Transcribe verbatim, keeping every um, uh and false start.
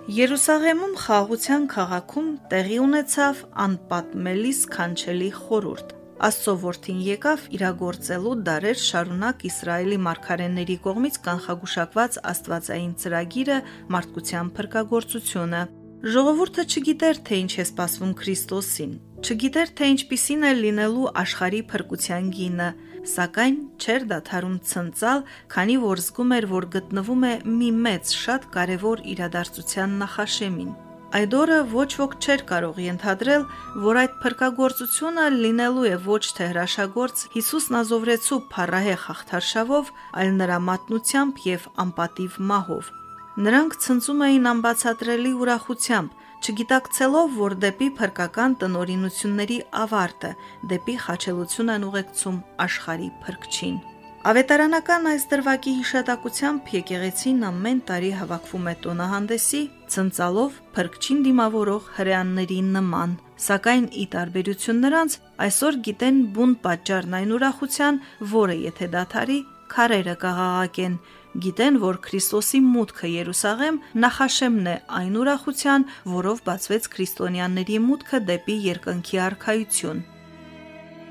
Երուսաղեմում խաղաղության քաղաքում տեղի ունեցավ անպատմելի սքանչելի խորհուրդ։ Աստծո որդին եկավ իրագործելու դարեր շարունակ Իսրայելի մարգարեների կողմից կանխագուշակված աստվածային ծրագիրը մարդկության փրկagorցությունը։ Ժողովուրդը չգիտեր, թե ինչ է սպասվում Քրիստոսին, չգիտեր, թե ինչպիսին է լինելու աշխարհի փրկության գինը, սակայն չէր դադարում ցնծալ, քանի որ զգում էր, որ գտնվում է մի մեծ, շատ կարևոր իրադարձության նախաշեմին։ Այդ օրը ոչ ոք չէր կարող ենթադրել, որ այդ փրկagorցությունը լինելու է ոչ թե հրաշագործ Հիսուս Նազովրեցու փառահեղ հաղթարշավով, այլ նրա մատնությամբ եւ անպատիվ մահով։ Նրանք ցնծում էին անբացատրելի ուրախությամբ, չգիտակցելով, որ դեպի փրկական տնօրինությունների ավարտը, դեպի խաչելություն են ուղեկցում աշխարհի փրկչին։ Ավետարանական այս դրվագի հիշատակությամբ եկեղեցին ամեն տարի հավաքվում է տոնահանդեսի, ցնծալով փրկչին դիմավորող հրեաների նման, սակայն ի տարբերություն նրանց, այսօր գիտեն բուն պատճառն այն ուրախության, որը եթե դադարի, քարերը կաղաղակեն, գիտեն, որ Քրիստոսի մուտքը Երուսաղեմ նախաշեմն է այն ուրախության, որով բացվեց քրիստոնյաների մուտքը դեպի երկնքի արքայություն։